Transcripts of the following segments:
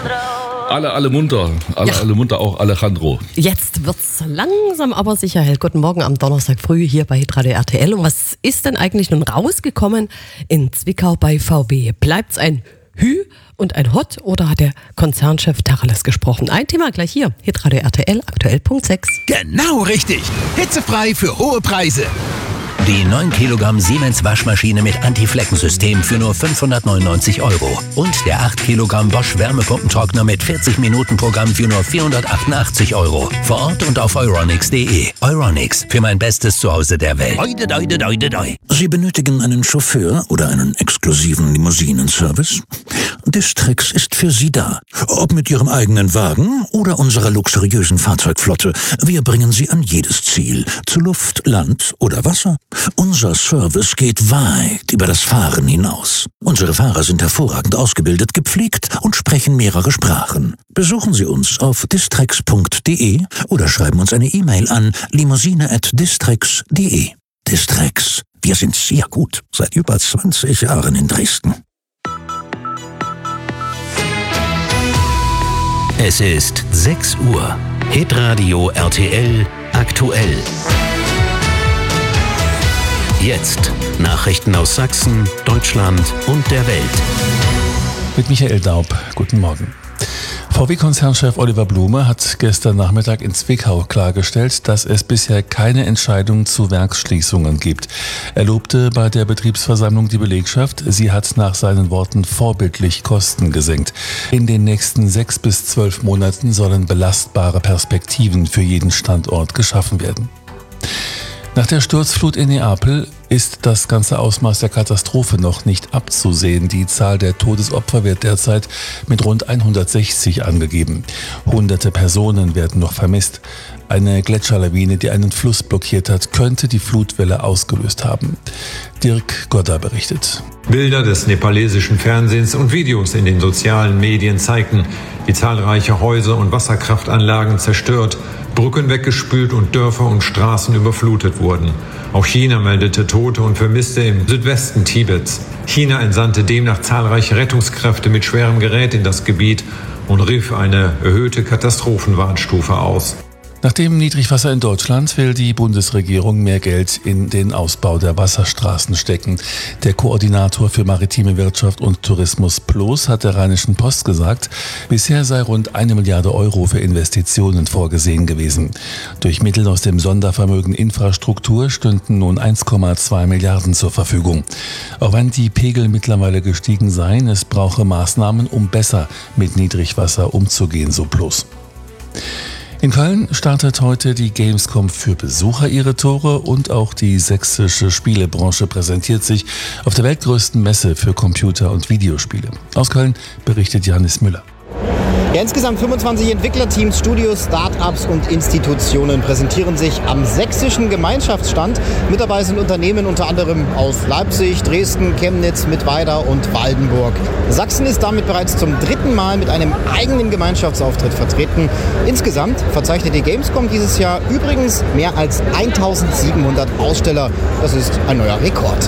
Alle munter, alle munter, auch Alejandro. Jetzt wird's langsam aber sicher hell. Guten Morgen am Donnerstag früh hier bei Hitradio RTL. Und was ist denn eigentlich nun rausgekommen in Zwickau bei VW? Bleibt's ein Hü und ein Hot oder hat der Konzernchef Tacheles gesprochen? Ein Thema gleich hier. Hitradio RTL, aktuell Punkt 6. Genau richtig. Hitzefrei für hohe Preise. Die 9 Kilogramm Siemens Waschmaschine mit Anti-Flecken-System für nur 599 €. Und der 8 Kilogramm Bosch Wärmepumpentrockner mit 40-Minuten-Programm für nur 488 €. Vor Ort und auf euronics.de. Euronics, für mein bestes Zuhause der Welt. Sie benötigen einen Chauffeur oder einen exklusiven Limousinenservice? Distrix ist für Sie da. Ob mit Ihrem eigenen Wagen oder unserer luxuriösen Fahrzeugflotte. Wir bringen Sie an jedes Ziel. Zu Luft, Land oder Wasser. Unser Service geht weit über das Fahren hinaus. Unsere Fahrer sind hervorragend ausgebildet, gepflegt und sprechen mehrere Sprachen. Besuchen Sie uns auf distrix.de oder schreiben uns eine E-Mail an limousine@distrix.de. Distrix, wir sind sehr gut, seit über 20 Jahren in Dresden. Es ist 6 Uhr. Hitradio RTL aktuell. Jetzt Nachrichten aus Sachsen, Deutschland und der Welt. Mit Michael Daub. Guten Morgen. VW-Konzernchef Oliver Blume hat gestern Nachmittag in Zwickau klargestellt, dass es bisher keine Entscheidung zu Werksschließungen gibt. Er lobte bei der Betriebsversammlung die Belegschaft. Sie hat nach seinen Worten vorbildlich Kosten gesenkt. In den nächsten 6 bis 12 Monaten sollen belastbare Perspektiven für jeden Standort geschaffen werden. Nach der Sturzflut in Neapel ist das ganze Ausmaß der Katastrophe noch nicht abzusehen. Die Zahl der Todesopfer wird derzeit mit rund 160 angegeben. Hunderte Personen werden noch vermisst. Eine Gletscherlawine, die einen Fluss blockiert hat, könnte die Flutwelle ausgelöst haben. Dirk Godda berichtet. Bilder des nepalesischen Fernsehens und Videos in den sozialen Medien zeigten, wie zahlreiche Häuser und Wasserkraftanlagen zerstört, Brücken weggespült und Dörfer und Straßen überflutet wurden. Auch China meldete Tote und Vermisste im Südwesten Tibets. China entsandte demnach zahlreiche Rettungskräfte mit schwerem Gerät in das Gebiet und rief eine erhöhte Katastrophenwarnstufe aus. Nach dem Niedrigwasser in Deutschland will die Bundesregierung mehr Geld in den Ausbau der Wasserstraßen stecken. Der Koordinator für maritime Wirtschaft und Tourismus PLOS hat der Rheinischen Post gesagt, bisher sei rund 1 Milliarde € für Investitionen vorgesehen gewesen. Durch Mittel aus dem Sondervermögen Infrastruktur stünden nun 1,2 Milliarden zur Verfügung. Auch wenn die Pegel mittlerweile gestiegen seien, es brauche Maßnahmen, um besser mit Niedrigwasser umzugehen, so PLOS. In Köln startet heute die Gamescom für Besucher ihre Tore und auch die sächsische Spielebranche präsentiert sich auf der weltgrößten Messe für Computer- und Videospiele. Aus Köln berichtet Janis Müller. Ja, insgesamt 25 Entwicklerteams, Studios, Start-ups und Institutionen präsentieren sich am sächsischen Gemeinschaftsstand. Mit dabei sind Unternehmen unter anderem aus Leipzig, Dresden, Chemnitz, Mittweida und Waldenburg. Sachsen ist damit bereits zum 3. Mal mit einem eigenen Gemeinschaftsauftritt vertreten. Insgesamt verzeichnet die Gamescom dieses Jahr übrigens mehr als 1700 Aussteller. Das ist ein neuer Rekord.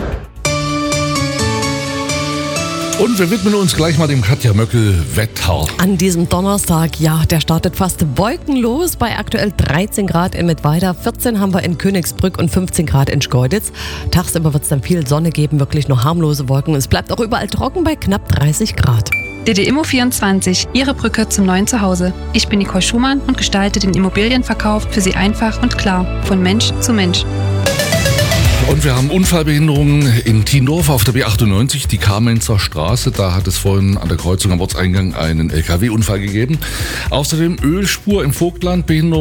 Und wir widmen uns gleich mal dem Katja Möckel-Wetter. An diesem Donnerstag, ja, der startet fast wolkenlos bei aktuell 13 Grad in Mittweida, 14 haben wir in Königsbrück und 15 Grad in Schkeuditz. Tagsüber wird es dann viel Sonne geben, wirklich nur harmlose Wolken. Es bleibt auch überall trocken bei knapp 30 Grad. DD-Immo24, Ihre Brücke zum neuen Zuhause. Ich bin Nicole Schumann und gestalte den Immobilienverkauf für Sie einfach und klar, von Mensch zu Mensch. Und wir haben Unfallbehinderungen in Tiendorf auf der B98, die Kamenzer Straße. Da hat es vorhin an der Kreuzung am Ortseingang einen LKW-Unfall gegeben. Außerdem Ölspur im Vogtland, Behinderung